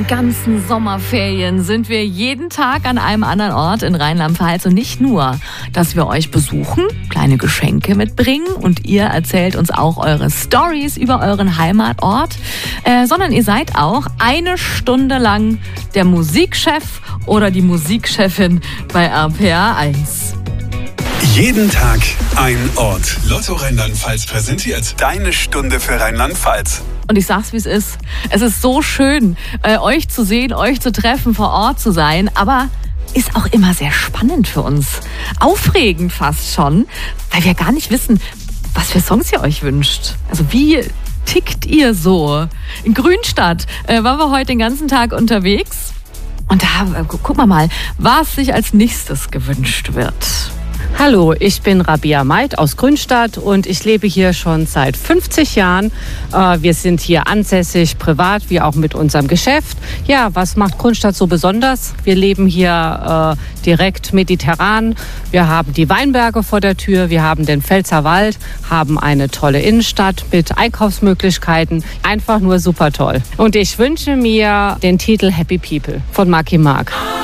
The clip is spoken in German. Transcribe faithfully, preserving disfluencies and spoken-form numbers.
den ganzen Sommerferien sind wir jeden Tag an einem anderen Ort in Rheinland-Pfalz. Und nicht nur, dass wir euch besuchen, kleine Geschenke mitbringen und ihr erzählt uns auch eure Stories über euren Heimatort, äh, sondern ihr seid auch eine Stunde lang der Musikchef oder die Musikchefin bei R P R eins. Jeden Tag ein Ort. Lotto Rheinland-Pfalz präsentiert deine Stunde für Rheinland-Pfalz. Und ich sag's, wie es ist. Es ist so schön, äh, euch zu sehen, euch zu treffen, vor Ort zu sein. Aber ist auch immer sehr spannend für uns. Aufregend fast schon, weil wir gar nicht wissen, was für Songs ihr euch wünscht. Also wie tickt ihr so? In Grünstadt äh, waren wir heute den ganzen Tag unterwegs. Und da äh, gucken wir mal, was sich als nächstes gewünscht wird. Hallo, ich bin Rabia Maid aus Grünstadt und ich lebe hier schon seit fünfzig Jahren. Wir sind hier ansässig, privat wie auch mit unserem Geschäft. Ja, was macht Grünstadt so besonders? Wir leben hier äh, direkt mediterran. Wir haben die Weinberge vor der Tür, wir haben den Pfälzerwald, haben eine tolle Innenstadt mit Einkaufsmöglichkeiten. Einfach nur super toll. Und ich wünsche mir den Titel Happy People von Marky Mark.